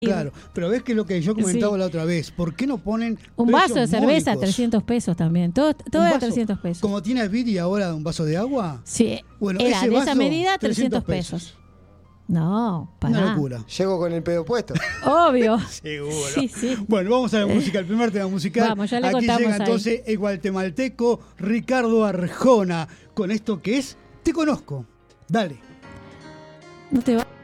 Claro, pero ves que lo que yo comentaba la otra vez, ¿por qué no ponen un vaso de cerveza, módicos? 300 pesos también, todo era 300 pesos. Como tiene Viri ahora un vaso de agua. Sí, bueno, era ese de vaso, esa medida 300 pesos. Una No, pará. locura. Llego con el pedo puesto. Obvio. Seguro. Sí. Bueno, vamos a la música, el primer tema musical. Vamos, ya le Aquí contamos llega ahí. entonces el guatemalteco Ricardo Arjona con esto que es Te Conozco. Dale. No te va.